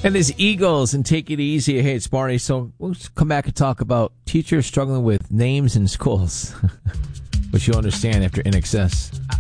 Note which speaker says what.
Speaker 1: And there's Eagles and Take It Easy. Hey, it's Barney. So we'll come back and talk about teachers struggling with names in schools, which you'll understand after In Excess.